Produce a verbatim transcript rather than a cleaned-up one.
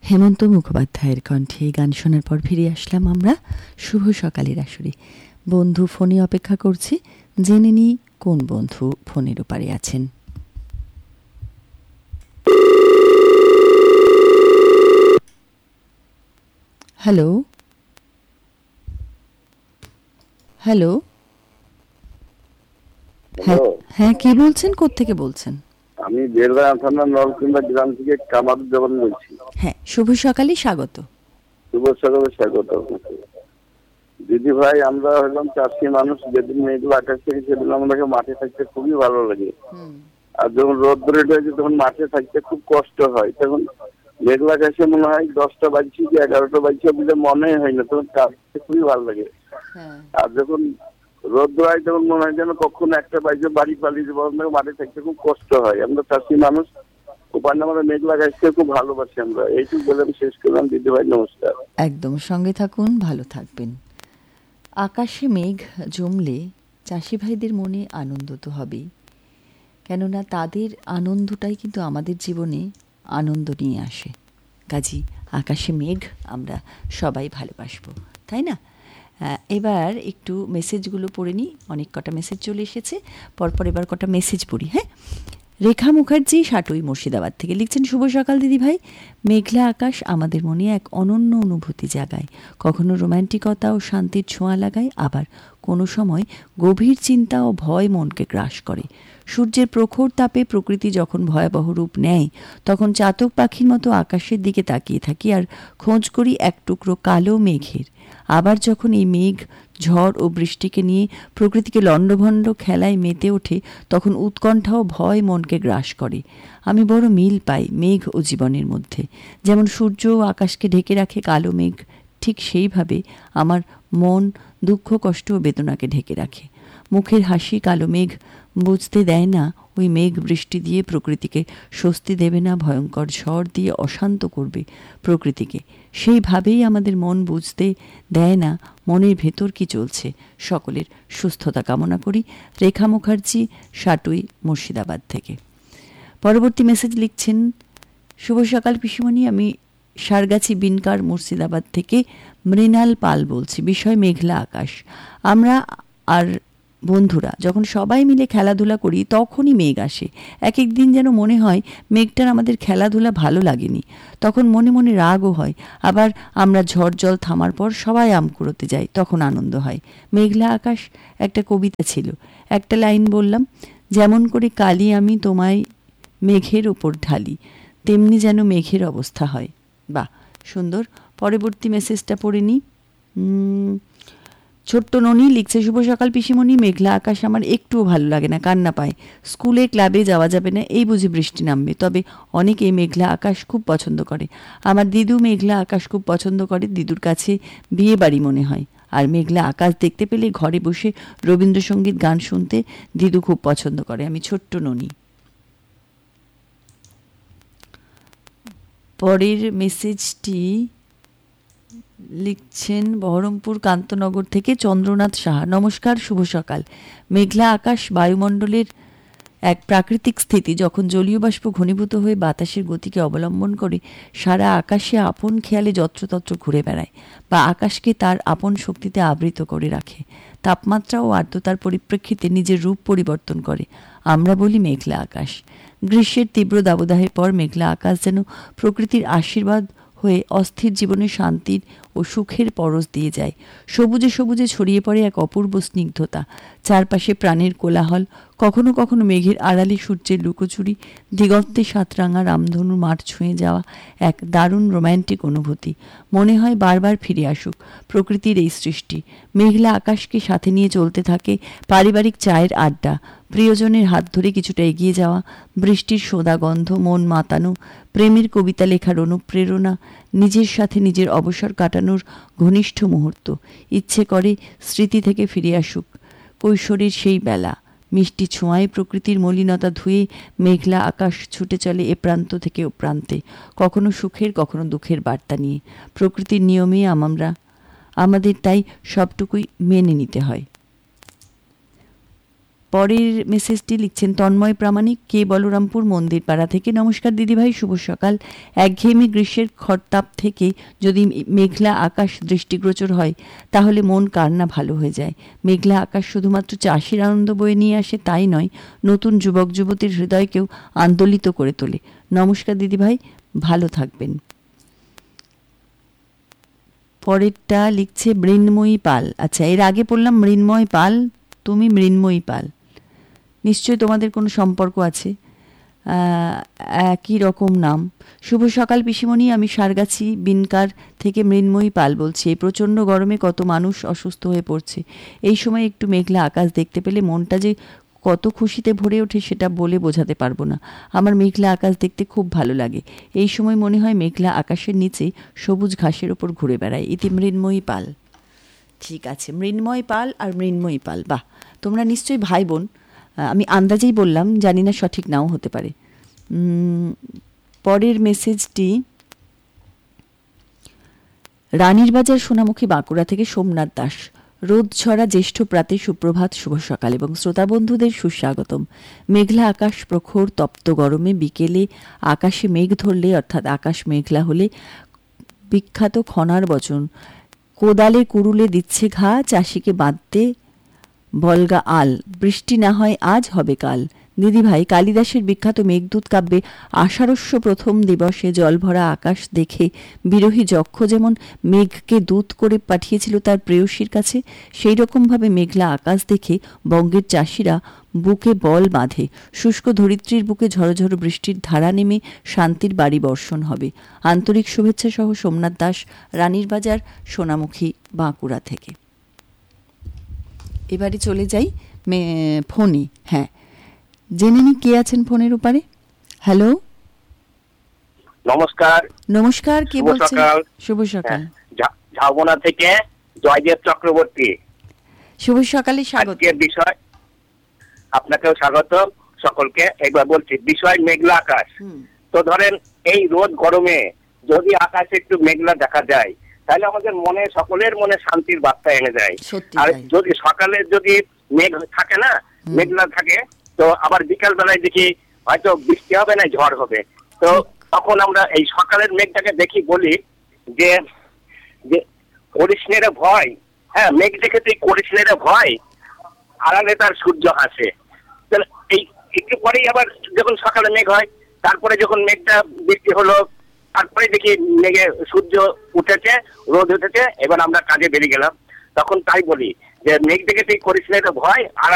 হেমন্ত মুখোপাধ্যায়ের কণ্ঠে গান শোনার পর ফিরে আসলাম আমরা শুভ সকালের আসরে। বন্ধু ফোনে অপেক্ষা করছি, জেনে নি কোন বন্ধু ফোনের ওপারে আছেন। হ্যালো হ্যালো হ্যাঁ, কে বলছেন, কোত্থেকে বলছেন? আমি বেলগাঁ থানার নলকুন্ডা গ্রাম থেকে কামারুজ্জামান বলছি। হ্যাঁ, শুভ সকালে স্বাগত। শুভ সকালে স্বাগত। দিদি ভাই, আমরা হলাম চাষি মানুষ, যেদিন মেঘলা আকাশ থেকে সেদিন আমাদেরকে মাঠে থাকতে খুবই ভালো লাগে। আর যখন রোদ ধরে রয়েছে তখন মাঠে থাকতে খুব কষ্ট হয়। তখন মেঘলা আকাশে মনে হয় দশটা বাজছে কি এগারোটা বাজছে বলে মনে হয় না, তখন কাজতে খুবই ভালো লাগে। আর যখন রোদ হয় তখন মনে হয় যেন কখনো একটা বাজে বাড়ি পালিয়ে যাবো, মাঠে থাকতে খুব কষ্ট হয়। আমরা চাষি মানুষ, ওপারে আমরা মেঘলা আকাশকে খুব ভালোবাসি। আমরা এইটুকু বলে আমি শেষ করলাম। দিদি ভাই নমস্কার। একদম সঙ্গে থাকুন, ভালো থাকবেন। আকাশে মেঘ জমলে চাষি ভাইদের মনে আনন্দ তো হবেই, কেননা তাদের আনন্দটাই কিন্তু আমাদের জীবনে আনন্দ নিয়ে আসে। কাজী আকাশে মেঘ আমরা সবাই ভালোবাসবো, তাই না? এবার একটু মেসেজগুলো পড়ে নিই। অনেক কটা মেসেজ চলে এসেছে, পরপর এবার কটা মেসেজ পড়ি। হ্যাঁ, রেখা মুখার্জি সাটুই মুর্শিদাবাদ থেকে লিখছেন, শুভ সকাল দিদি ভাই। মেঘলা আকাশ আমাদের মনে এক অনন্য অনুভূতি জাগায়, কখনো রোম্যান্টিকতা ও শান্তির ছোঁয়া লাগায়, আবার কোনো সময় গভীর চিন্তা ও ভয় মনকে গ্রাস করে। সূর্যের প্রখর তাপে প্রকৃতি যখন ভয়াবহ রূপ নেয়, তখন চাতক পাখির মতো আকাশের দিকে তাকিয়ে থাকি আর খোঁজ করি এক টুকরো কালো মেঘের। আবার যখন এই মেঘ ঝড় ও বৃষ্টিকে নিয়ে প্রকৃতিকে লণ্ডভণ্ড খেলায় মেতে ওঠে, তখন উৎকণ্ঠা ও ভয় মনকে গ্রাস করে। আমি বড় মিল পাই মেঘ ও জীবনের মধ্যে। যেমন সূর্য ও আকাশকে ঢেকে রাখে কালো মেঘ, ঠিক সেইভাবে আমার মন দুঃখ কষ্ট ও বেদনাকে ঢেকে রাখে। মুখের হাসি কালো মেঘ বুঝতে দেয় না ওই মেঘ বৃষ্টি দিয়ে প্রকৃতিকে স্বস্তি দেবে না, ভয়ঙ্কর ঝড় দিয়ে অশান্ত করবে প্রকৃতিকে। সেইভাবেই আমাদের মন বুঝতে দেয় না মনের ভেতর কি চলছে। সকলের সুস্থতা কামনা করি। রেখা মুখার্জি সাটুই মুর্শিদাবাদ থেকে। পরবর্তী মেসেজ লিখছেন, শুভ সকাল পিসিমণি, আমি সারগাছি বিনকার মুর্শিদাবাদ থেকে মৃণাল পাল বলছি। বিষয় মেঘলা আকাশ। আমরা আর বন্ধুরা যখন সবাই মিলে খেলাধুলা করি তখনই মেঘ আসে। এক এক দিন যেন মনে হয় মেঘটার আমাদের খেলাধুলা ভালো লাগেনি, তখন মনে মনে রাগও হয়। আবার আমরা ঝড় জল থামার পর সবাই আম কুড়োতে যাই, তখন আনন্দ হয়। মেঘলা আকাশ একটা কবিতা ছিল, একটা লাইন বললাম, যেমন করে কালি আমি তোমায় মেঘের ওপর ঢালি, তেমনি যেন মেঘের অবস্থা হয়। বাহ, সুন্দর। পরবর্তী মেসেজটা পড়ে নিই। ছোট্ট ননি লিখছে, শুভ সকাল পিসিমণি, মেঘলা আকাশ আমার একটুও ভালো লাগে না, কান্না পায়। স্কুলে ক্লাবে যাওয়া যাবে না, এই বুঝি বৃষ্টি নামবে। তবে অনেকে মেঘলা আকাশ খুব পছন্দ করে। আমার দিদু মেঘলা আকাশ খুব পছন্দ করে, দিদুর কাছে বিয়ে বাড়ি মনে হয়। আর মেঘলা আকাশ দেখতে পেলে ঘরে বসে রবীন্দ্রসঙ্গীত গান শুনতে দিদু খুব পছন্দ করে। আমি ছোট্ট ননি। পরের মেসেজটি লিখছেন বহরমপুর কান্তনগর থেকে চন্দ্রনাথ সাহা। নমস্কার, শুভ সকাল। মেঘলা আকাশ বায়ুমণ্ডলের এক প্রাকৃতিক স্থিতি। যখন জলীয় বাষ্প ঘনীভূত হয়ে বাতাসের গতিকে অবলম্বন করে সারা আকাশে আপন খেয়ালে যত্রতত্র ঘুরে বেড়ায়, বা আকাশকে তার আপন শক্তিতে আবৃত করে রাখে, তাপমাত্রা ও আর্দ্রতার পরিপ্রেক্ষিতে নিজের রূপ পরিবর্তন করে, আমরা বলি মেঘলা আকাশ। গ্রীষ্মের তীব্র দাবদাহের পর মেঘলা আকাশ যেন প্রকৃতির আশীর্বাদ হয়ে অস্থির জীবনে শান্তির ও সুখের পরশ দিয়ে যায়। সবুজে সবুজে ছড়িয়ে পড়ে এক অপূর্ব স্নিগ্ধতা, চারপাশে প্রাণের কোলাহল, কখনো কখনো মেঘের আড়ালে সূর্যের লুকোচুরি, দিগন্তে সাতরাঙা রামধনু মাঠ ছুঁয়ে যাওয়া এক দারুণ রোম্যান্টিক অনুভূতি। মনে হয় বারবার ফিরে আসুক প্রকৃতির এই সৃষ্টি। মেঘলা আকাশকে সাথে নিয়ে চলতে থাকে পারিবারিক চায়ের আড্ডা, প্রিয়জনের হাত ধরে কিছুটা এগিয়ে যাওয়া, বৃষ্টির সোদা গন্ধ, মন মাতানো, প্রেমের কবিতা লেখার অনুপ্রেরণা, নিজের সাথে নিজের অবসর কাটানোর ঘনিষ্ঠ মুহূর্ত। ইচ্ছে করে স্মৃতি থেকে ফিরে আসুক কৈশোরের সেই বেলা। মিষ্টি ছোঁয়ায় প্রকৃতির মলিনতা ধুয়ে মেঘলা আকাশ ছুটে চলে এ প্রান্ত থেকে ও প্রান্তে, কখনো সুখের কখনো দুঃখের বার্তা নিয়ে। প্রকৃতির নিয়মে আমরা আমাদের তাই সবটুকুই মেনে নিতে হয়। পরের মেসেজটি লিখছেন তন্ময় প্রামাণিক, কে বলরামপুর মন্দির পাড়া থেকে। নমস্কার দিদিভাই, শুভ সকাল। একঘেয়েমি গ্রীষ্মের খরতাপ থেকে যদি মেঘলা আকাশ দৃষ্টিগোচর হয় তাহলে মন কার না ভালো হয়ে যায়। মেঘলা আকাশ শুধুমাত্র চাষির আনন্দ বয়ে নিয়ে আসে তাই নয়, নতুন যুবক যুবতীর হৃদয়কেও আন্দোলিত করে তোলে। নমস্কার দিদিভাই, ভালো থাকবেন। পরেরটা লিখছে মৃন্ময়ী পাল। আচ্ছা, এর আগে পড়লাম মৃন্ময় পাল, তুমি মৃন্ময়ী পাল, নিশ্চয়ই তোমাদের কোনো সম্পর্ক আছে, একই রকম নাম। শুভ সকাল পিসিমণি, আমি সারগাছি বিনকার থেকে মৃন্ময়ী পাল বলছি। এই প্রচণ্ড গরমে কত মানুষ অসুস্থ হয়ে পড়ছে। এই সময় একটু মেঘলা আকাশ দেখতে পেলে মনটা যে কত খুশিতে ভরে ওঠে সেটা বলে বোঝাতে পারবো না। আমার মেঘলা আকাশ দেখতে খুব ভালো লাগে। এই সময় মনে হয় মেঘলা আকাশের নিচে সবুজ ঘাসের ওপর ঘুরে বেড়ায়। ইতি মৃন্ময়ী পাল। ঠিক আছে, মৃন্ময় পাল আর মৃন্ময়ী পাল, বাহ, তোমরা নিশ্চয়ই ভাই বোন। আমি আন্দাজেই বললাম, জানি না সঠিক নাও হতে পারে। পরের মেসেজটি রানীর বাজার সোনামুখী বাঁকুড়া থেকে সোমনাথ দাস। রোদ ছড়া জ্যেষ্ঠ প্রাতে সুপ্রভাত, শুভ সকাল এবং শ্রোতা বন্ধুদের সুস্বাগতম। মেঘলা আকাশ প্রখর তপ্ত গরমে বিকেলে আকাশে মেঘ ধরলে, অর্থাৎ আকাশ মেঘলা হলে বিখ্যাত খনার বচন, কোদালে কুড়ুলে দিচ্ছে ঘা, চাষিকে বাঁধতে বলগা আল, বৃষ্টি না হয় আজ হবে কাল। দিদিভাই, কালিদাসের বিখ্যাত মেঘদূত কাব্যে আষাঢ়স্য প্রথম দিবসে জলভরা আকাশ দেখে বিরহী যক্ষ যেমন মেঘকে দূত করে পাঠিয়েছিল তার প্রেয়সীর কাছে, সেই রকমভাবে মেঘলা আকাশ দেখে বঙ্গের চাষিরা বুকে বল বাঁধে। শুষ্ক ধরিত্রীর বুকে ঝড়ঝড় বৃষ্টির ধারা নেমে শান্তির বাড়ি বর্ষণ হবে। আন্তরিক শুভেচ্ছা সহ সোমনাথ দাস, রানীর বাজার সোনামুখী বাঁকুড়া থেকে। এবারে চলে যাই ফোনে। হ্যাঁ, জেনে নি কে আছেন ফোনের উপরে। হ্যালো, নমস্কার। নমস্কার, কে বলছেন? শুভ সকাল। ঝাউবনা থেকে জয়দেব চক্রবর্তী। শুভ সকালে স্বাগত। বিষয় আপনাকেও স্বাগত, সকলকে। একবার বলছি, বিষয় মেঘলা আকাশ। তো ধরেন এই রোদ গরমে যদি আকাশে একটু মেঘলা দেখা যায় তাহলে আমাদের মনে, সকলের মনে শান্তির বার্তা এনে যায়। আর যদি সকালে যদি মেঘ থাকে না, মেঘলা থাকে, তো আবার বিকাল বেলায় দেখি হয়তো বৃষ্টি হবে না ঝড় হবে। তো তখন আমরা এই সকালের মেঘটাকে দেখি বলি যে যে করিস নে রে ভয়, হ্যাঁ মেঘ দেখে তুই করিস নে রে ভয়, আড়ালে তার সূর্য হাসে। এই একটু পরেই আবার যখন সকালে মেঘ হয়, তারপরে যখন মেঘটা বৃষ্টি হলো, তারপরে দেখি মেঘে সূর্য উঠেছে, রোদ উঠেছে, এবার আমরা কাজে বেরিয়ে গেলাম। তখন তাই বলি যে মেঘ দেখে তুই করিস নে রে ভয়,